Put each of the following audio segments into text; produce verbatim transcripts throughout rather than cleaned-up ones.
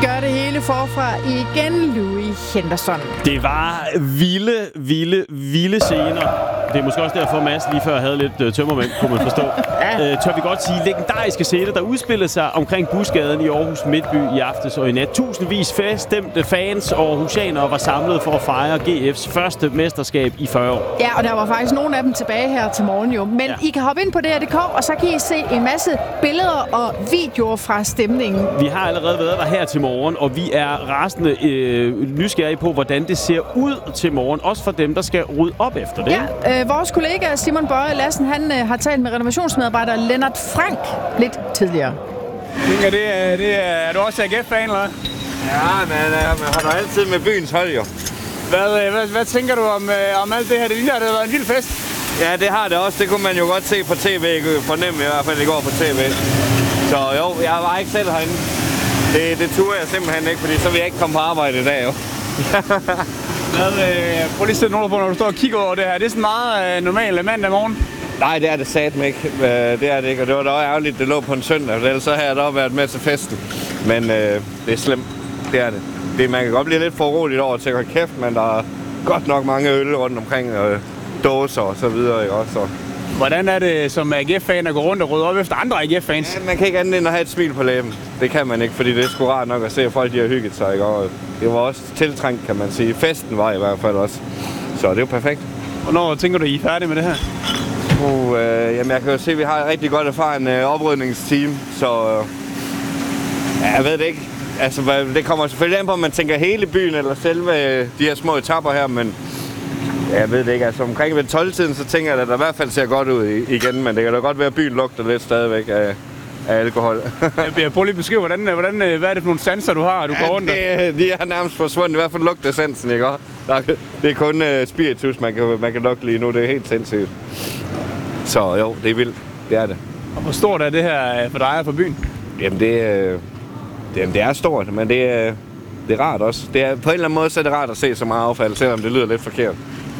Gør det hele forfra igen, Louis Henderson. Det var vilde, vilde, vilde scener. Det er måske også derfor, Mads lige før havde lidt øh, tømmermænd, kunne man forstå. Ja. Øh, tør vi godt sige, legendariske scener, der udspillede sig omkring Busgaden i Aarhus Midtby i aftes og i nat. Tusindvis feststemte fans og aarhusianere var samlet for at fejre G F's første mesterskab i fyrre år. Ja, og der var faktisk nogle af dem tilbage her til morgen jo. Men ja. I kan hoppe ind på D R punktum d k, og så kan I se en masse billeder og videoer fra stemningen. Vi har allerede været der her til morgen, og vi er rasende øh, nysgerrige på, hvordan det ser ud til morgen. Også for dem, der skal rydde op efter det. Ja, øh, vores kollega Simon Bøje Lassen, han øh, har talt med renovationsmedarbejder Lennart Frank lidt tidligere. Tænker, det er, det er, er du også A G F-fan, eller? Ja, men øh, man har da altid med byens hold, jo. Hvad, hvad, hvad tænker du om, øh, om alt det her? Det ligner, det har været en vild fest. Ja, det har det også. Det kunne man jo godt se på tv. Jeg kunne fornemme i hvert fald, i går på tv. Så jo, jeg var ikke selv herinde. Det, det turde jeg simpelthen ikke, fordi så vil jeg ikke komme på arbejde i dag, jo. Hvad, øh, prøv lige at sætte nogen på, når du står og kigger over det her. Det er sådan meget øh, normalt mandag morgen. Nej, det er det satme ikke. Det er det ikke, og det var da også ærgerligt, det lå på en søndag. Ellers så har jeg da også været med til festen. Men øh, det er slemt. Det er det. det. Man kan godt blive lidt for roligt over til at holde kæft, men der er godt nok mange øl rundt omkring, og dåser og så videre, ikke også? Hvordan er det som A G F-fan at gå rundt og rydde op efter andre A G F-fans? Ja, man kan ikke andet end at have et smil på læben. Det kan man ikke, fordi det er sgu rart nok at se, at folk de har hygget sig, ikke? Og det var også tiltrængt, kan man sige. Festen var i hvert fald også. Så det er jo perfekt. Hvornår tænker du, I er færdige med det her? Uh, øh, jamen, jeg kan jo se, at vi har et rigtig godt erfaren øh, oprydningsteam, så øh, ja, jeg ved det ikke. Altså, det kommer selvfølgelig an på, om man tænker hele byen eller selve øh, de her små etaper her, men ja, jeg ved det ikke. Altså, omkring ved tolv-tiden, så tænker jeg, at der i hvert fald ser godt ud igen, men det kan da godt være, at byen lugter lidt stadigvæk af, af alkohol. Jeg prøver lige at beskrive, hvordan, hvordan, hvad er det for nogle sanser, du har, du ja, går rundt det, de er nærmest forsvundet, i hvert fald lugter sansen, ikke? Der, det er kun uh, spiritus, man kan, man kan lugte lige nu, det er helt sindssygt. Så jo, det er vildt. Det er det. Og hvor stort er det her for dig og for byen? Jamen, det, øh, det, det er stort, men det, øh, det er rart også. Det er, på en eller anden måde så er det rart at se så meget affald, selvom det lyder lidt forkert.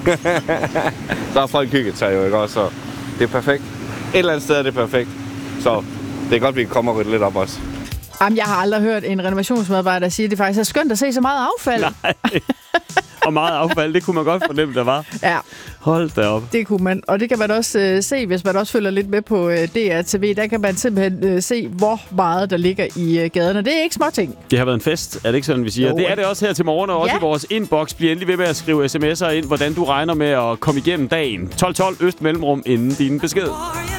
Så har folk hygget sig jo, ikke også? Så det er perfekt. Et eller andet sted er det perfekt. Så det er godt, vi kommer og rydde lidt op også. Jamen, jeg har aldrig hørt en renovationsmedarbejder sige, at det faktisk er skønt at se så meget affald. Nej. Og meget affald, det kunne man godt fornemme, der var. Ja. Hold da op. Det kunne man. Og det kan man også øh, se, hvis man også følger lidt med på øh, D R T V. Der kan man simpelthen øh, se, hvor meget der ligger i øh, gaderne. Det er ikke småting. Det har været en fest, er det ikke sådan, vi siger? Jo. Det er det også her til morgen, og også ja. I vores inbox. Bliv endelig ved med at skrive sms'er ind, hvordan du regner med at komme igennem dagen. tolv tolv Øst Mellemrum inden din besked.